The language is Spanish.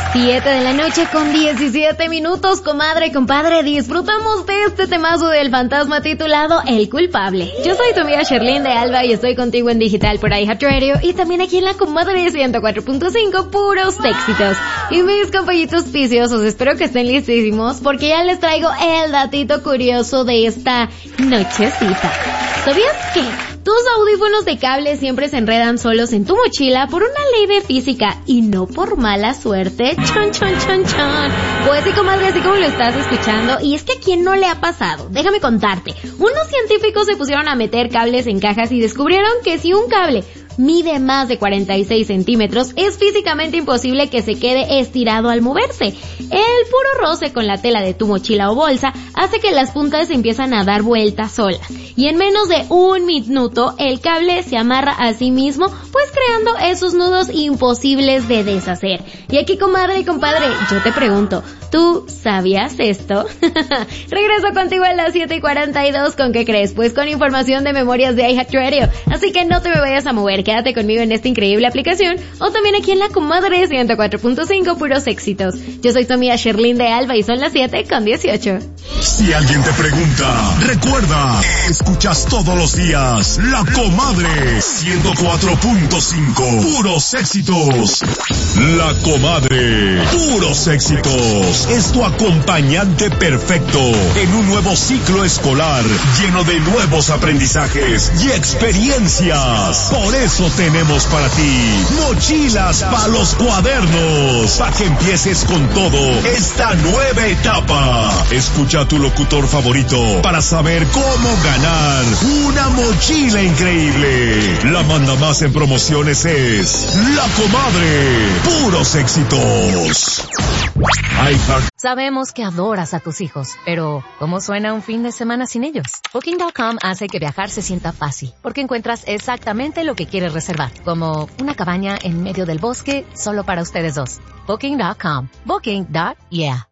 7 de la noche con 17 minutos, comadre, compadre, disfrutamos de este temazo del fantasma titulado El Culpable. Yo soy tu amiga Sherlyn de Alba y estoy contigo en digital por iHeartRadio y también aquí en la comadre 104.5, puros éxitos. Y mis compañitos viciosos, espero que estén listísimos porque ya les traigo el datito curioso de esta nochecita. ¿Sabías que tus audífonos de cable siempre se enredan solos en tu mochila por una ley de física y no por mala suerte? Chon, chon, chon, chon. Pues sí, comadre, así como lo estás escuchando. Y es que ¿a quién no le ha pasado? Déjame contarte. Unos científicos se pusieron a meter cables en cajas y descubrieron que si un cable mide más de 46 centímetros, es físicamente imposible que se quede estirado al moverse. El puro roce con la tela de tu mochila o bolsa hace que las puntas empiezan a dar vueltas solas. Y en menos de un minuto, el cable se amarra a sí mismo, pues creando esos nudos imposibles de deshacer. Y aquí, comadre y compadre, yo te pregunto, ¿tú sabías esto? Regreso contigo a las 7:42, ¿con qué crees? Pues con información de memorias de iHeartRadio. Así que no te me vayas a mover, quédate conmigo en esta increíble aplicación o también aquí en la comadre 104.5, puros éxitos. Yo soy tu amiga Sherlyn de Alba y son las 7:18. Si alguien te pregunta, recuerda, escuchas todos los días La Comadre 104.5, puros éxitos. La Comadre, puros éxitos, es tu acompañante perfecto en un nuevo ciclo escolar lleno de nuevos aprendizajes y experiencias. Por eso tenemos para ti mochilas para los cuadernos, para que empieces con todo esta nueva etapa. Escucha a tu locutor favorito para saber cómo ganar una mochila increíble. La manda más en promociones es La Comadre, puros éxitos. Sabemos que adoras a tus hijos, pero ¿cómo suena un fin de semana sin ellos? Booking.com hace que viajar se sienta fácil, porque encuentras exactamente lo que quieres reservar, como una cabaña en medio del bosque solo para ustedes dos. Booking.com. Booking.yeah.